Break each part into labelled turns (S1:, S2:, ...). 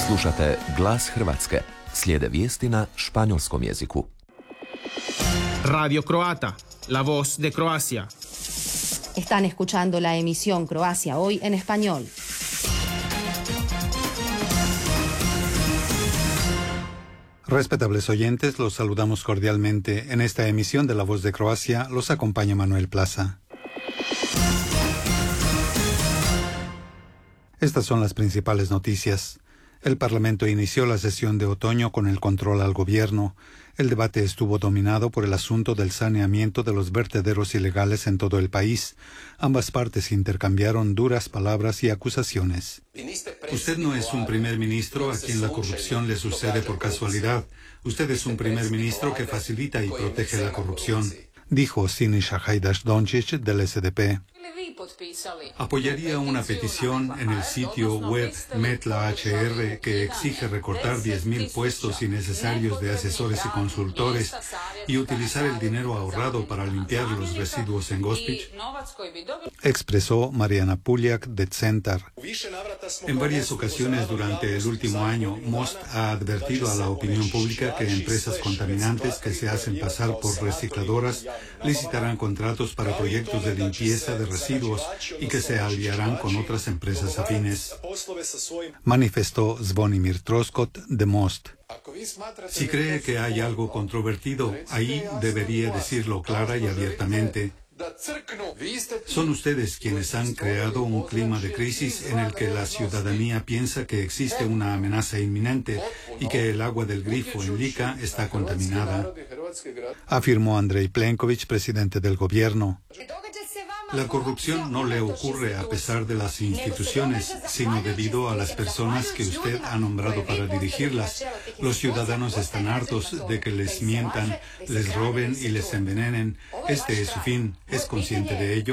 S1: Slušate Glas Hrvatske. Slijede vijesti na španjolskom jeziku.
S2: Radio Croata, la voz de Croacia.
S3: Están escuchando la emisión Croacia Hoy en español.
S4: Respetables oyentes, los saludamos cordialmente. En esta emisión de La Voz de Croacia los acompaña Manuel Plaza. Estas son las principales noticias. El Parlamento inició la sesión de otoño con el control al gobierno. El debate estuvo dominado por el asunto del saneamiento de los vertederos ilegales en todo el país. Ambas partes intercambiaron duras palabras y acusaciones. Usted no es un primer ministro a quien la corrupción le sucede por casualidad. Usted es un primer ministro que facilita y protege la corrupción, dijo Siniša Hajdaš-Dončić del SDP. Apoyaría una petición en el sitio web Metla HR que exige recortar 10.000 puestos innecesarios de asesores y consultores y utilizar el dinero ahorrado para limpiar los residuos en Gospić, expresó Marijana Puljak de Centar. En varias ocasiones durante el último año, Most ha advertido a la opinión pública que empresas contaminantes que se hacen pasar por recicladoras licitarán contratos para proyectos de limpieza de residuos y que se aliarán con otras empresas afines, manifestó Zvonimir Troskot de Most. Si cree que hay algo controvertido, ahí debería decirlo clara y abiertamente. Son ustedes quienes han creado un clima de crisis en el que la ciudadanía piensa que existe una amenaza inminente y que el agua del grifo en Lika está contaminada, afirmó Andrej Plenković, presidente del gobierno. La corrupción no le ocurre a pesar de las instituciones, sino debido a las personas que usted ha nombrado para dirigirlas. Los ciudadanos están hartos de que les mientan, les roben y les envenenen. Este es su fin. ¿Es consciente de ello?,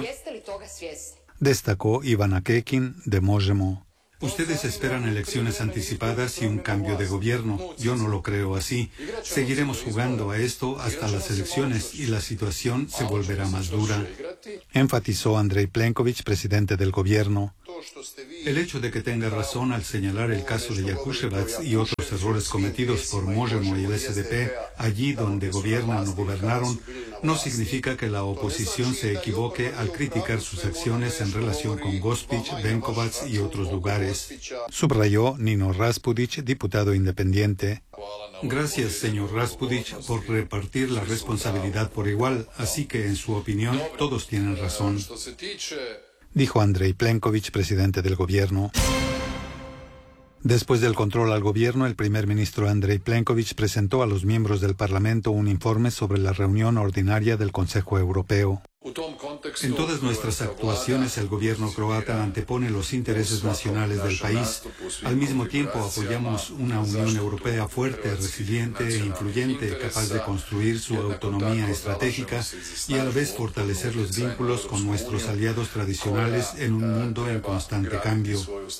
S4: destacó Ivana Kekin de Možemo. Ustedes esperan elecciones anticipadas y un cambio de gobierno. Yo no lo creo así. Seguiremos jugando a esto hasta las elecciones y la situación se volverá más dura, enfatizó Andrej Plenković, presidente del gobierno. El hecho de que tenga razón al señalar el caso de Jakuševac y otros errores cometidos por Možemo y el SDP, allí donde gobiernan o gobernaron, no significa que la oposición se equivoque al criticar sus acciones en relación con Gospić, Benkovac y otros lugares, subrayó Nino Raspudić, diputado independiente. Gracias, señor Raspudić, por repartir la responsabilidad por igual, así que, en su opinión, todos tienen razón, dijo Andrej Plenković, presidente del gobierno. Después del control al gobierno, el primer ministro Andrej Plenković presentó a los miembros del Parlamento un informe sobre la reunión ordinaria del Consejo Europeo. En todas nuestras actuaciones, el gobierno croata antepone los intereses nacionales del país. Al mismo tiempo, apoyamos una Unión Europea fuerte, resiliente e influyente, capaz de construir su autonomía estratégica y a la vez fortalecer los vínculos con nuestros aliados tradicionales en un mundo en constante cambio.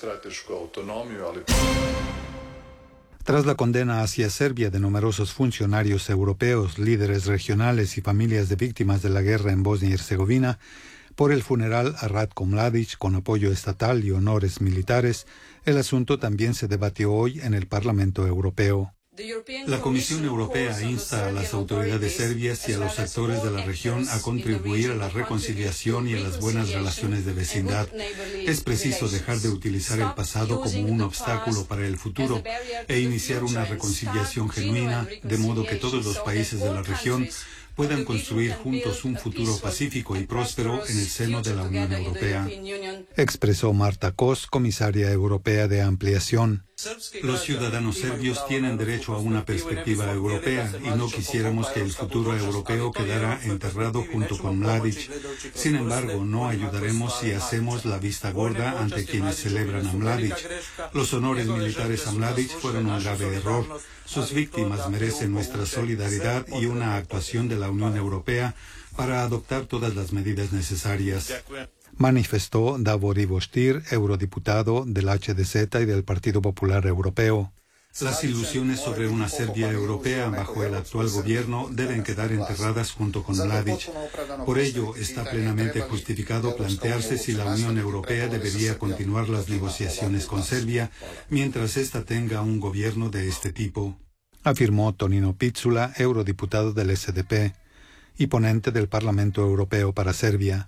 S4: Tras la condena hacia Serbia de numerosos funcionarios europeos, líderes regionales y familias de víctimas de la guerra en Bosnia y Herzegovina, por el funeral a Ratko Mladić con apoyo estatal y honores militares, el asunto también se debatió hoy en el Parlamento Europeo. La Comisión Europea insta a las autoridades serbias y a los actores de la región a contribuir a la reconciliación y a las buenas relaciones de vecindad. Es preciso dejar de utilizar el pasado como un obstáculo para el futuro e iniciar una reconciliación genuina, de modo que todos los países de la región puedan construir juntos un futuro pacífico y próspero en el seno de la Unión Europea, expresó Marta Kos, comisaria europea de ampliación. Los ciudadanos serbios tienen derecho a una perspectiva europea y no quisiéramos que el futuro europeo quedara enterrado junto con Mladić. Sin embargo, no ayudaremos si hacemos la vista gorda ante quienes celebran a Mladić. Los honores militares a Mladić fueron un grave error. Sus víctimas merecen nuestra solidaridad y una actuación de la Unión Europea para adoptar todas las medidas necesarias, manifestó Davor Ivo Stier, eurodiputado del HDZ y del Partido Popular Europeo. Las ilusiones sobre una Serbia europea bajo el actual gobierno deben quedar enterradas junto con Mladić. Por ello, está plenamente justificado plantearse si la Unión Europea debería continuar las negociaciones con Serbia mientras ésta tenga un gobierno de este tipo, afirmó Tonino Picula, eurodiputado del SDP y ponente del Parlamento Europeo para Serbia.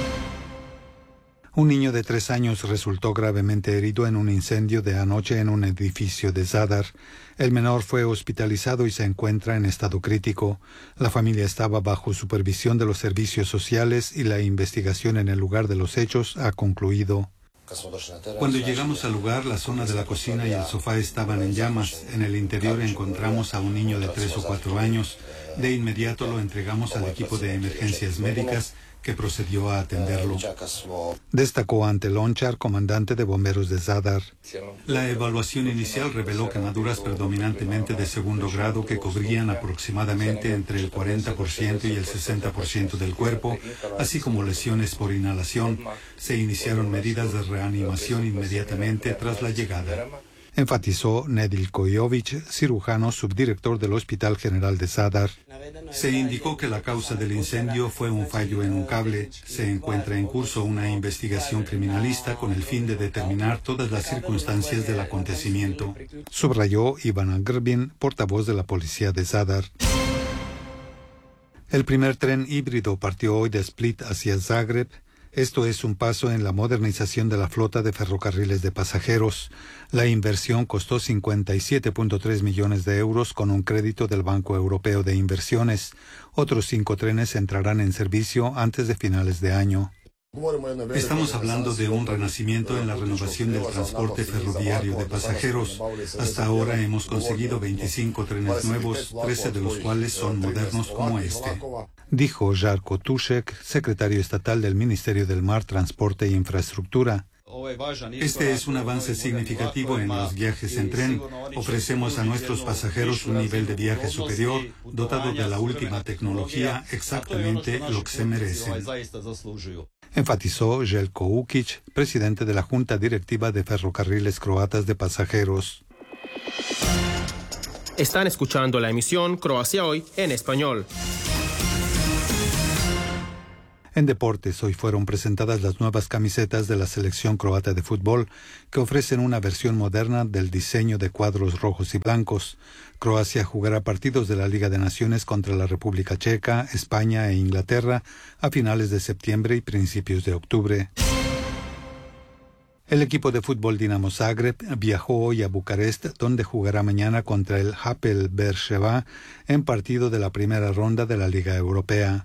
S4: Un niño de 3 años resultó gravemente herido en un incendio de anoche en un edificio de Zadar. El menor fue hospitalizado y se encuentra en estado crítico. La familia estaba bajo supervisión de los servicios sociales y la investigación en el lugar de los hechos ha concluido. Cuando llegamos al lugar, la zona de la cocina y el sofá estaban en llamas. En el interior encontramos a un niño de 3 o 4 años. De inmediato lo entregamos al equipo de emergencias médicas, que procedió a atenderlo. Destacó ante Lonchar, comandante de bomberos de Zadar. La evaluación inicial reveló quemaduras predominantemente de segundo grado que cubrían aproximadamente entre el 40% y el 60% del cuerpo, así como lesiones por inhalación. Se iniciaron medidas de reanimación inmediatamente tras la llegada, enfatizó Nedeljko Jović, cirujano subdirector del Hospital General de Zadar. Se indicó que la causa del incendio fue un fallo en un cable. Se encuentra en curso una investigación criminalista con el fin de determinar todas las circunstancias del acontecimiento, subrayó Ivana Grbin, portavoz de la policía de Zadar. El primer tren híbrido partió hoy de Split hacia Zagreb. Esto es un paso en la modernización de la flota de ferrocarriles de pasajeros. La inversión costó 57.3 millones de euros con un crédito del Banco Europeo de Inversiones. Otros 5 trenes entrarán en servicio antes de finales de año. Estamos hablando de un renacimiento en la renovación del transporte ferroviario de pasajeros. Hasta ahora hemos conseguido 25 trenes nuevos, 13 de los cuales son modernos como este, dijo Žarko Tušek, secretario estatal del Ministerio del Mar, Transporte e Infraestructura. Este es un avance significativo en los viajes en tren. Ofrecemos a nuestros pasajeros un nivel de viaje superior, dotado de la última tecnología, exactamente lo que se merecen, enfatizó Željko Ukić, presidente de la Junta Directiva de Ferrocarriles Croatas de Pasajeros.
S2: Están escuchando la emisión Croacia Hoy en español.
S4: En deportes, hoy fueron presentadas las nuevas camisetas de la selección croata de fútbol, que ofrecen una versión moderna del diseño de cuadros rojos y blancos. Croacia jugará partidos de la Liga de Naciones contra la República Checa, España e Inglaterra a finales de septiembre y principios de octubre. El equipo de fútbol Dinamo Zagreb viajó hoy a Bucarest, donde jugará mañana contra el Hapoel Beersheva en partido de la primera ronda de la Liga Europea.